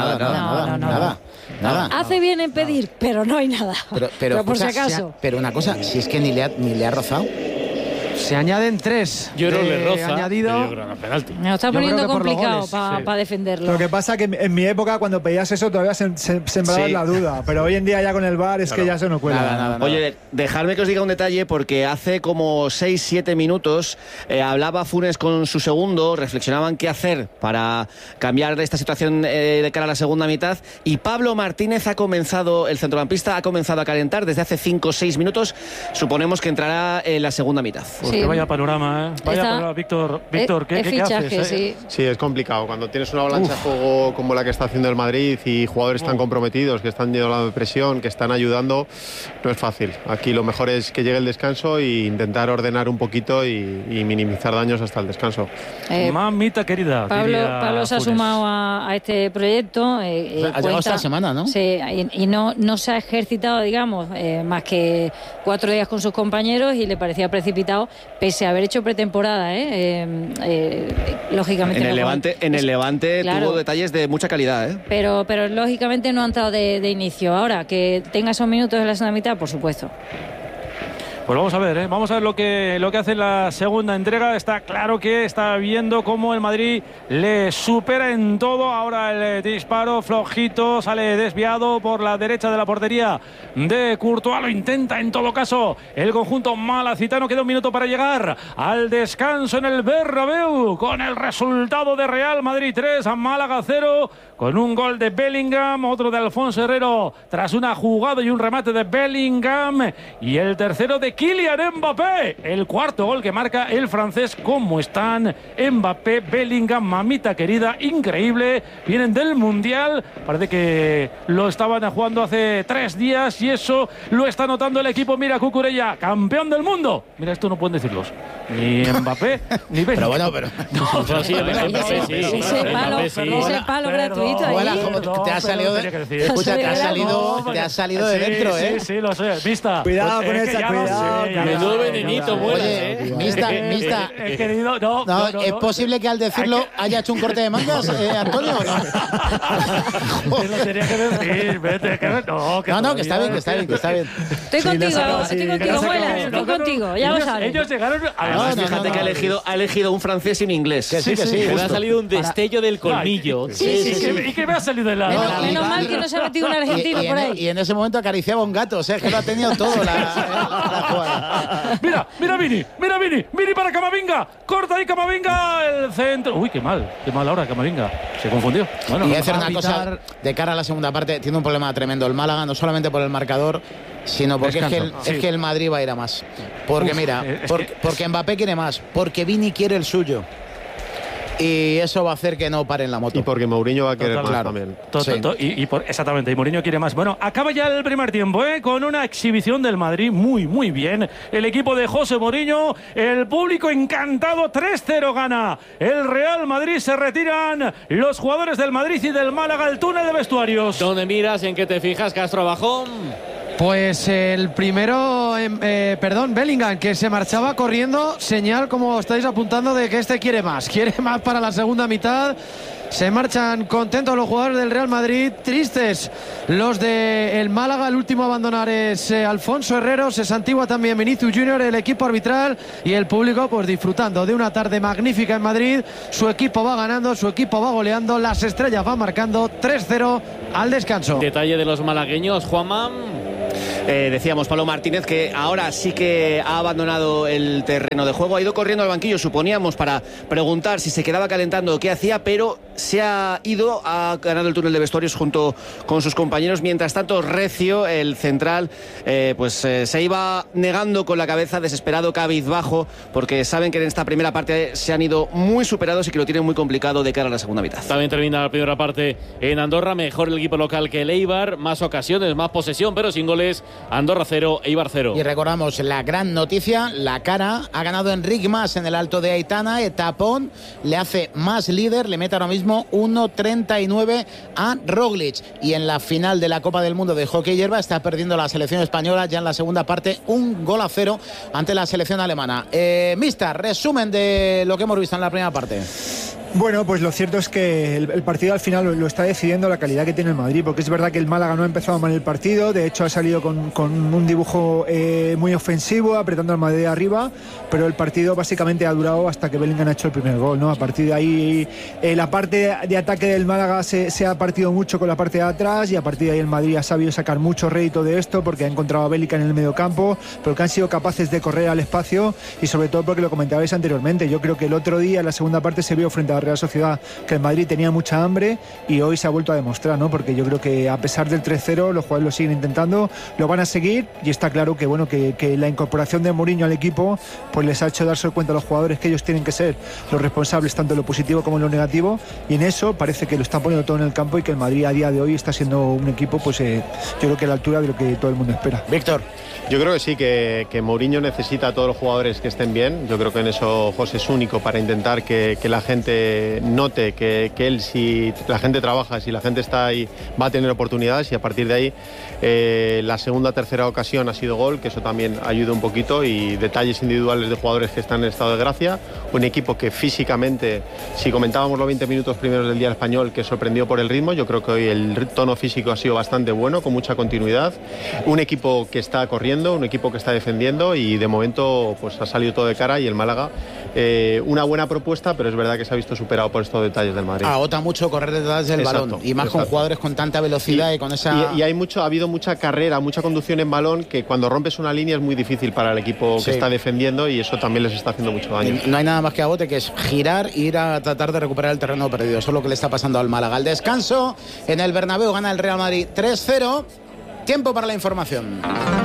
Nada. Hace bien en pedir, pero no hay nada. Pero por si acaso. Pero una cosa, si es que ni le ha rozado. Se añaden 3. Yo creo que le roza. Añadido. Me lo está poniendo complicado para defenderlo. Lo que pasa es que en mi época, cuando pedías eso, todavía sembraba la duda. Pero hoy en día, ya con el VAR, es que ya se no cuela. Nada. Oye, dejadme que os diga un detalle, porque hace como 6-7 minutos hablaba Funes con su segundo, reflexionaban qué hacer para cambiar esta situación de cara a la segunda mitad. Y Pablo Martínez el centrocampista, ha comenzado a calentar desde hace 5-6 minutos. Suponemos que entrará en la segunda mitad. Porque vaya panorama, ¿eh? Panorama, Víctor, ¿qué haces? Sí, es complicado. Cuando tienes una avalancha de juego como la que está haciendo el Madrid y jugadores tan comprometidos, que están llenos de presión, que están ayudando, no es fácil. Aquí lo mejor es que llegue el descanso e intentar ordenar un poquito y minimizar daños hasta el descanso. Mamita querida. Pablo se ha sumado a este proyecto. Ha llegado esta semana, ¿no? Sí, y no se ha ejercitado, digamos, más que 4 días con sus compañeros y le parecía precipitado, pese a haber hecho pretemporada, lógicamente. En el Levante claro, tuvo detalles de mucha calidad, ¿eh? Pero lógicamente no ha entrado de inicio. Ahora, que tenga esos minutos en la segunda mitad, por supuesto. Pues vamos a ver, vamos a ver lo que hace la segunda entrega. Está claro que está viendo cómo el Madrid le supera en todo. Ahora el disparo flojito, sale desviado por la derecha de la portería de Courtois. Lo intenta en todo caso el conjunto malacitano. Queda un minuto para llegar al descanso en el Bernabéu, con el resultado de Real Madrid 3 a Málaga 0, con un gol de Bellingham, otro de Alfonso Herrero tras una jugada y un remate de Bellingham, y el tercero de Kylian Mbappé, el cuarto gol que marca el francés. ¿Cómo están Mbappé, Bellingham, mamita querida? Increíble, vienen del Mundial, parece que lo estaban jugando hace 3 días y eso lo está notando el equipo. Mira Cucurella, campeón del mundo. Mira, esto no pueden decirlos ni Mbappé ni Bellingham. Ese palo gratuito ahí. Te ha salido de dentro, ¿eh? Sí, lo sé. Vista. Cuidado con esa, cuidado. Menudo venenito, Oye, Mista. No, ¿es posible que al decirlo haya hecho un corte de mangas, Antonio? No lo tenía que decir. Vete, que está bien. Estoy contigo, Muelas. Estoy contigo, ya lo sabes. Ellos llegaron. Fíjate que ha elegido un francés y un inglés. Sí. Me ha salido un destello del colmillo. ¿Y qué me ha salido de la...? Menos mal que no se ha metido un argentino por ahí. Y en ese momento acariciaba un gato, o sea, que lo ha tenido todo la jugada. Mira Vini para Camavinga, corta ahí Camavinga, el centro. Uy, qué mal ahora Camavinga, se confundió. Bueno, y hacer una cosa de cara a la segunda parte, tiene un problema tremendo el Málaga, no solamente por el marcador, sino porque es que el Madrid va a ir a más. Porque porque Mbappé quiere más, porque Vini quiere el suyo. Y eso va a hacer que no paren la moto. Y porque Mourinho va a querer más también. Exactamente, y Mourinho quiere más. Bueno, acaba ya el primer tiempo, con una exhibición del Madrid muy bien. El equipo de José Mourinho, el público encantado, 3-0 gana el Real Madrid. Se retiran los jugadores del Madrid y del Málaga al túnel de vestuarios. ¿Dónde miras? ¿En qué te fijas, Castro Abajón? Pues el primero, Bellingham, que se marchaba corriendo, señal, como estáis apuntando, de que quiere más para la segunda mitad. Se marchan contentos los jugadores del Real Madrid, tristes los del Málaga. El último a abandonar es Alfonso Herrero, se santigua también Vinicius Junior, el equipo arbitral y el público pues disfrutando de una tarde magnífica en Madrid. Su equipo va ganando, su equipo va goleando, las estrellas van marcando 3-0 al descanso. Detalle de los malagueños, Juanma. Decíamos Pablo Martínez que ahora sí que ha abandonado el terreno de juego, ha ido corriendo al banquillo, suponíamos, para preguntar si se quedaba calentando o qué hacía, pero se ha ido, ha ganado el túnel de vestuarios junto con sus compañeros. Mientras tanto, Recio, el central, se iba negando con la cabeza, desesperado, cabizbajo, porque saben que en esta primera parte se han ido muy superados y que lo tienen muy complicado de cara a la segunda mitad. También termina la primera parte en Andorra, mejor el equipo local que el Eibar, más ocasiones, más posesión, pero sin goles. Andorra 0, Eibar 0. Y recordamos la gran noticia, la cara, ha ganado Enric Mas en el Alto de Aitana, etapón, le hace más líder, le mete ahora mismo 1.39 a Roglic. Y en la final de la Copa del Mundo de hockey hierba está perdiendo la selección española ya en la segunda parte, 1-0 ante la selección alemana. Mister, resumen de lo que hemos visto en la primera parte. Bueno, pues lo cierto es que el partido al final lo está decidiendo la calidad que tiene el Madrid, porque es verdad que el Málaga no ha empezado mal el partido, de hecho ha salido con un dibujo muy ofensivo, apretando al Madrid arriba, pero el partido básicamente ha durado hasta que Bellingham ha hecho el primer gol, ¿no? A partir de ahí la parte de ataque del Málaga se ha partido mucho con la parte de atrás, y a partir de ahí el Madrid ha sabido sacar mucho rédito de esto, porque ha encontrado a Bellingham en el mediocampo, pero que han sido capaces de correr al espacio, y sobre todo porque lo comentabais anteriormente, yo creo que el otro día en la segunda parte se vio frente a Real Sociedad que el Madrid tenía mucha hambre, y hoy se ha vuelto a demostrar, ¿no? Porque yo creo que a pesar del 3-0 los jugadores lo siguen intentando, lo van a seguir, y está claro que bueno que la incorporación de Mourinho al equipo pues les ha hecho darse cuenta a los jugadores que ellos tienen que ser los responsables tanto en lo positivo como en lo negativo, y en eso parece que lo están poniendo todo en el campo, y que el Madrid a día de hoy está siendo un equipo pues yo creo que a la altura de lo que todo el mundo espera. Víctor. Yo creo que sí, que Mourinho necesita a todos los jugadores que estén bien. Yo creo que en eso José es único para intentar que la gente note que él, si la gente trabaja, si la gente está ahí, va a tener oportunidades, y a partir de ahí la segunda, tercera ocasión ha sido gol, que eso también ayuda un poquito, y detalles individuales de jugadores que están en estado de gracia. Un equipo que físicamente, si comentábamos los 20 minutos primeros del día español, que sorprendió por el ritmo, yo creo que hoy el tono físico ha sido bastante bueno, con mucha continuidad. Un equipo que está corriendo, un equipo que está defendiendo, y de momento pues ha salido todo de cara, y el Málaga una buena propuesta, pero es verdad que se ha visto superado por estos detalles del Madrid. Agota mucho correr detrás del balón, y más con jugadores con tanta velocidad y con esa... Y ha habido mucha carrera, mucha conducción en balón, que cuando rompes una línea es muy difícil para el equipo que está defendiendo, y eso también les está haciendo mucho daño. No hay nada más que agote, que es girar e ir a tratar de recuperar el terreno perdido. Eso es lo que le está pasando al Málaga. Al descanso, en el Bernabéu gana el Real Madrid 3-0. Tiempo para la información.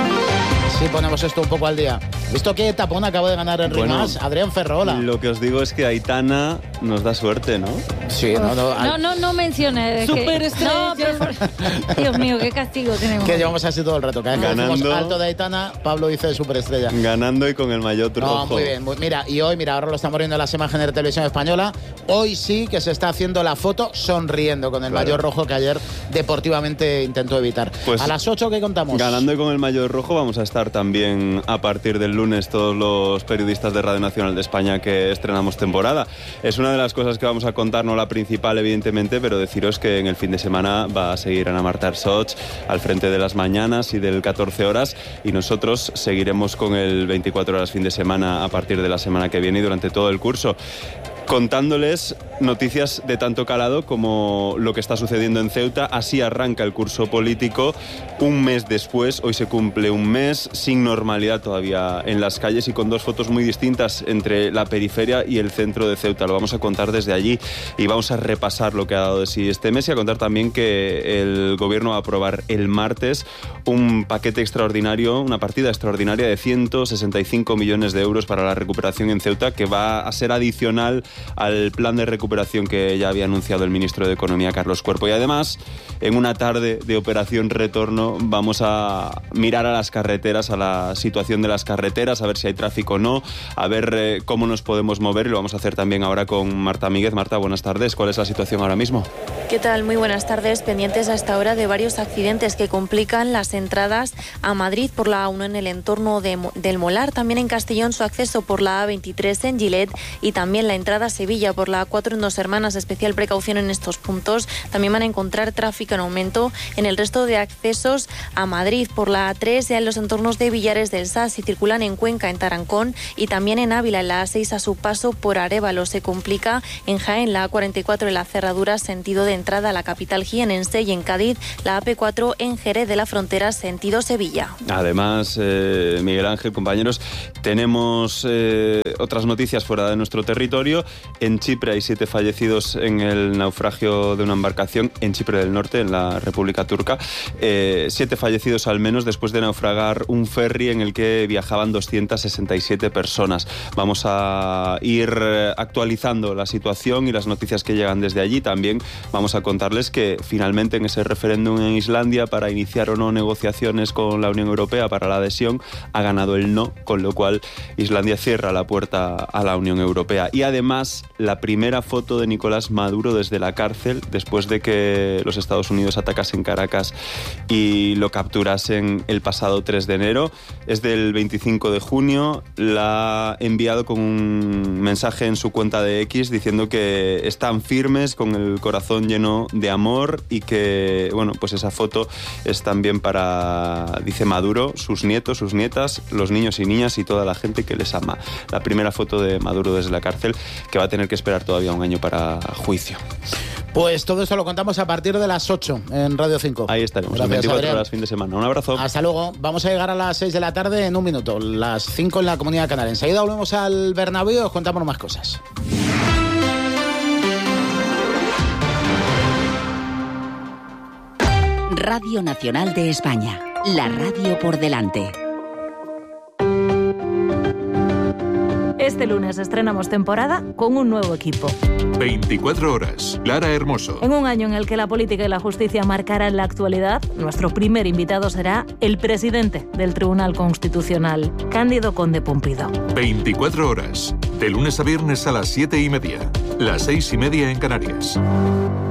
Sí, ponemos esto un poco al día. Visto que tapón acaba de ganar Enric Mas, Adrián Ferrola. Lo que os digo es que Aitana nos da suerte, ¿no? Sí, no menciones. Superestrella. No, Dios mío, qué castigo tenemos. Que llevamos así todo el rato. Cada vez que decimos Alto de Aitana, Pablo dice de superestrella. Ganando y con el maillot rojo. No, muy bien. Mira, ahora lo estamos viendo en las imágenes de Televisión Española. Hoy sí que se está haciendo la foto sonriendo con el maillot rojo, que ayer deportivamente intentó evitar. Pues a las 8, ¿qué contamos? Ganando y con el maillot rojo vamos a estar también a partir del lunes todos los periodistas de Radio Nacional de España que estrenamos temporada. Es una de las cosas que vamos a contar, no la principal evidentemente, pero deciros que en el fin de semana va a seguir Ana Marta Ersoch al frente de las mañanas y del 14 horas, y nosotros seguiremos con el 24 horas fin de semana a partir de la semana que viene y durante todo el curso, contándoles noticias de tanto calado como lo que está sucediendo en Ceuta. Así arranca el curso político un mes después. Hoy se cumple un mes sin normalidad todavía en las calles, y con dos fotos muy distintas entre la periferia y el centro de Ceuta. Lo vamos a contar desde allí y vamos a repasar lo que ha dado de sí este mes, y a contar también que el gobierno va a aprobar el martes un paquete extraordinario, una partida extraordinaria de 165 millones de euros para la recuperación en Ceuta, que va a ser adicional al plan de recuperación que ya había anunciado el ministro de Economía, Carlos Cuerpo. Y además, en una tarde de operación retorno, vamos a mirar a las carreteras, a la situación de las carreteras, a ver si hay tráfico o no, a ver cómo nos podemos mover, y lo vamos a hacer también ahora con Marta Míguez. Marta, buenas tardes. ¿Cuál es la situación ahora mismo? ¿Qué tal? Muy buenas tardes. Pendientes a esta hora de varios accidentes que complican las entradas a Madrid por la A1 en el entorno del Molar, también en Castellón su acceso por la A23 en Gilet y también la entrada a Sevilla por la A4 en Dos Hermanas. Especial precaución en estos puntos. También van a encontrar tráfico en aumento en el resto de accesos a Madrid por la A3 ya en los entornos de Villares del Sas, si circulan en Cuenca, en Tarancón y también en Ávila, en la A6 a su paso por Arévalo. Se complica en Jaén la A44 en la Cerradura, sentido de entrada a la capital jienense, y en Cádiz la AP4 en Jerez de la Frontera, sentido Sevilla. Además, Miguel Ángel, compañeros, tenemos otras noticias fuera de nuestro territorio. En Chipre hay 7 fallecidos en el naufragio de una embarcación en Chipre del Norte, en la República Turca. 7 fallecidos al menos después de naufragar un ferry en el que viajaban 267 personas. Vamos a ir actualizando la situación y las noticias que llegan desde allí. También vamos a contarles que finalmente en ese referéndum en Islandia para iniciar o no negociaciones con la Unión Europea para la adhesión ha ganado el no, con lo cual Islandia cierra la puerta a la Unión Europea. Y además, la primera foto de Nicolás Maduro desde la cárcel, después de que los Estados Unidos atacasen Caracas y lo capturasen el pasado 3 de enero, es del 25 de junio. La ha enviado con un mensaje en su cuenta de X diciendo que están firmes, con el corazón lleno de amor, y que, bueno, pues esa foto es también para, dice Maduro, sus nietos, sus nietas, los niños y niñas y toda la gente que les ama. La primera foto de Maduro desde la cárcel, que va a tener que esperar todavía un año para juicio. Pues todo esto lo contamos a partir de las 8 en Radio 5. Ahí estaremos, Gracias, 24 Adrián. horas, fin de semana. Un abrazo. Hasta luego. Vamos a llegar a las 6 de la tarde en un minuto, las 5 en la Comunidad Canaria. Enseguida volvemos al Bernabéu y os contamos más cosas. Radio Nacional de España, la radio por delante. Este lunes estrenamos temporada con un nuevo equipo. 24 horas. Clara Hermoso. En un año en el que la política y la justicia marcarán la actualidad, nuestro primer invitado será el presidente del Tribunal Constitucional, Cándido Conde Pumpido. 24 horas. De lunes a viernes a las 7:30. Las 6:30 en Canarias.